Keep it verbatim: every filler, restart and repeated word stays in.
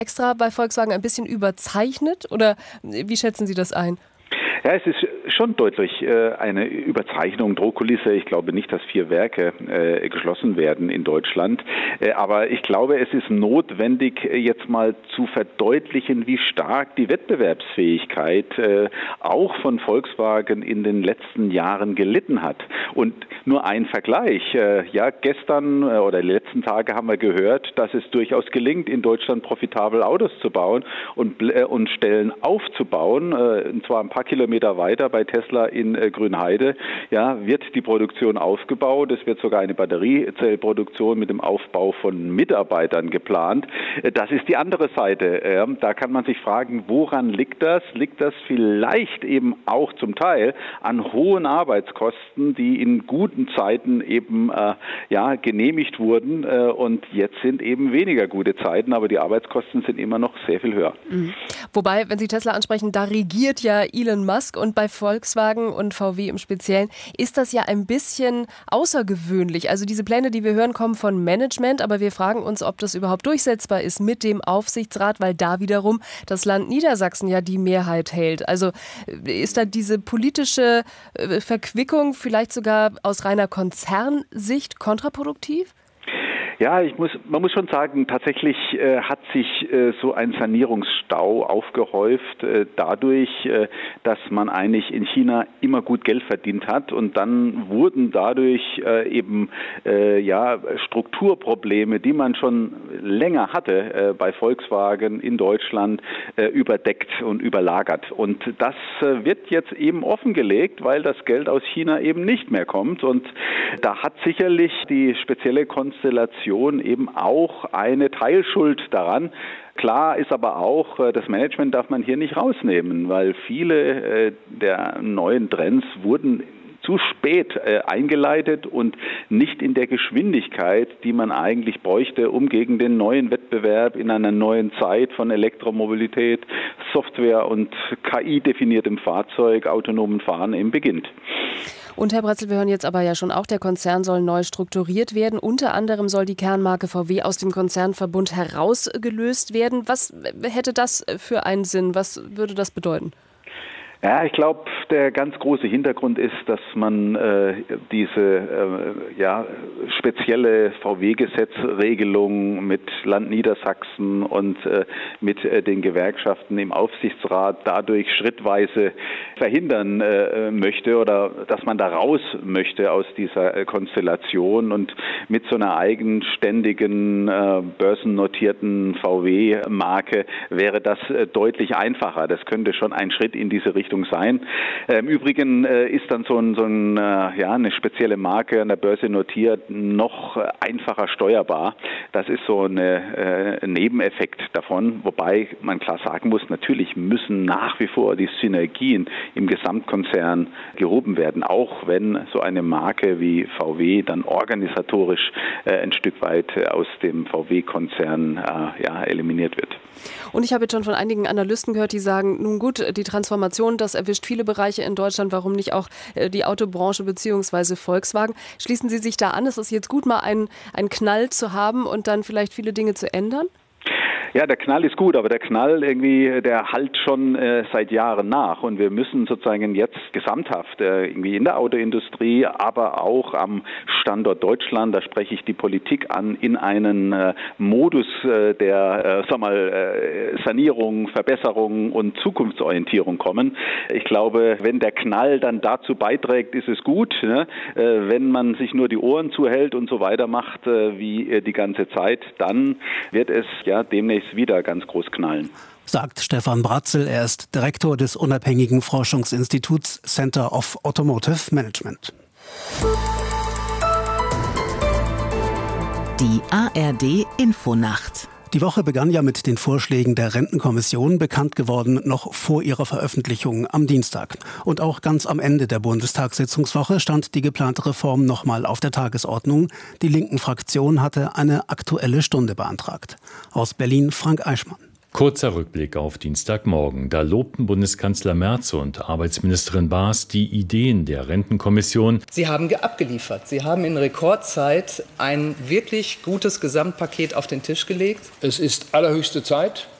extra bei Volkswagen ein bisschen überzeichnet oder wie schätzen Sie das ein? Ja, es ist schon deutlich äh, eine Überzeichnung, Drohkulisse. Ich glaube nicht, dass vier Werke äh, geschlossen werden in Deutschland. Äh, aber ich glaube, es ist notwendig, jetzt mal zu verdeutlichen, wie stark die Wettbewerbsfähigkeit äh, auch von Volkswagen in den letzten Jahren gelitten hat. Und nur ein Vergleich. Äh, ja, gestern äh, oder die letzten Tage haben wir gehört, dass es durchaus gelingt, in Deutschland profitabel Autos zu bauen und, äh, und Stellen aufzubauen, äh, und zwar ein paar Kilometer weiter bei Tesla in äh, Grünheide, ja, wird die Produktion aufgebaut. Es wird sogar eine Batteriezellproduktion mit dem Aufbau von Mitarbeitern geplant. Äh, das ist die andere Seite. Äh, da kann man sich fragen, woran liegt das? Liegt das vielleicht eben auch zum Teil an hohen Arbeitskosten, die in guten Zeiten eben äh, ja, genehmigt wurden äh, und jetzt sind eben weniger gute Zeiten, aber die Arbeitskosten sind immer noch sehr viel höher. Mhm. Wobei, wenn Sie Tesla ansprechen, da regiert ja Elon Musk. Und bei Volkswagen und V W im Speziellen ist das ja ein bisschen außergewöhnlich. Also diese Pläne, die wir hören, kommen von Management, aber wir fragen uns, ob das überhaupt durchsetzbar ist mit dem Aufsichtsrat, weil da wiederum das Land Niedersachsen ja die Mehrheit hält. Also ist da diese politische Verquickung vielleicht sogar aus reiner Konzernsicht kontraproduktiv? Ja, ich muss, man muss schon sagen, tatsächlich äh, hat sich äh, so ein Sanierungsstau aufgehäuft äh, dadurch, äh, dass man eigentlich in China immer gut Geld verdient hat und dann wurden dadurch äh, eben äh, ja Strukturprobleme, die man schon länger hatte äh, bei Volkswagen in Deutschland, äh, überdeckt und überlagert. Und das äh, wird jetzt eben offengelegt, weil das Geld aus China eben nicht mehr kommt. Und da hat sicherlich die spezielle Konstellation eben auch eine Teilschuld daran. Klar ist aber auch, das Management darf man hier nicht rausnehmen, weil viele der neuen Trends wurden zu spät äh, eingeleitet und nicht in der Geschwindigkeit, die man eigentlich bräuchte, um gegen den neuen Wettbewerb in einer neuen Zeit von Elektromobilität, Software und K I-definiertem Fahrzeug, autonomen Fahren eben beginnt. Und Herr Bratzel, wir hören jetzt aber ja schon auch, der Konzern soll neu strukturiert werden. Unter anderem soll die Kernmarke V W aus dem Konzernverbund herausgelöst werden. Was hätte das für einen Sinn? Was würde das bedeuten? Ja, ich glaube, der ganz große Hintergrund ist, dass man äh, diese äh, ja, spezielle V W-Gesetzregelung mit Land Niedersachsen und äh, mit äh, den Gewerkschaften im Aufsichtsrat dadurch schrittweise verhindern äh, möchte oder dass man da raus möchte aus dieser äh, Konstellation und mit so einer eigenständigen äh, börsennotierten V W-Marke wäre das äh, deutlich einfacher. Das könnte schon ein Schritt in diese Richtung sein. Im Übrigen ist dann so, ein, so ein, ja, eine spezielle Marke an der Börse notiert noch einfacher steuerbar. Das ist so ein äh, Nebeneffekt davon, wobei man klar sagen muss, natürlich müssen nach wie vor die Synergien im Gesamtkonzern gehoben werden, auch wenn so eine Marke wie V W dann organisatorisch äh, ein Stück weit aus dem V W-Konzern äh, ja, eliminiert wird. Und ich habe jetzt schon von einigen Analysten gehört, die sagen, nun gut, die Transformation, das erwischt viele Bereiche in Deutschland, warum nicht auch die Autobranche bzw. Volkswagen? Schließen Sie sich da an, es ist jetzt gut, mal einen, einen Knall zu haben und dann vielleicht viele Dinge zu ändern? Ja, der Knall ist gut, aber der Knall irgendwie, der hallt schon äh, seit Jahren nach und wir müssen sozusagen jetzt gesamthaft äh, irgendwie in der Autoindustrie, aber auch am Standort Deutschland, da spreche ich die Politik an, in einen äh, Modus äh, der, äh, sag mal, äh, Sanierung, Verbesserung und Zukunftsorientierung kommen. Ich glaube, wenn der Knall dann dazu beiträgt, ist es gut, ne? äh, wenn man sich nur die Ohren zuhält und so weitermacht äh, wie äh, die ganze Zeit, dann wird es ja demnächst wieder ganz groß knallen. Sagt Stefan Bratzel, er ist Direktor des unabhängigen Forschungsinstituts Center of Automotive Management. Die A R D Infonacht. Die Woche begann ja mit den Vorschlägen der Rentenkommission, bekannt geworden noch vor ihrer Veröffentlichung am Dienstag. Und auch ganz am Ende der Bundestagssitzungswoche stand die geplante Reform nochmal auf der Tagesordnung. Die linken Fraktion hatte eine Aktuelle Stunde beantragt. Aus Berlin Frank Eichmann. Kurzer Rückblick auf Dienstagmorgen. Da lobten Bundeskanzler Merz und Arbeitsministerin Baas die Ideen der Rentenkommission. Sie haben abgeliefert. Sie haben in Rekordzeit ein wirklich gutes Gesamtpaket auf den Tisch gelegt. Es ist allerhöchste Zeit.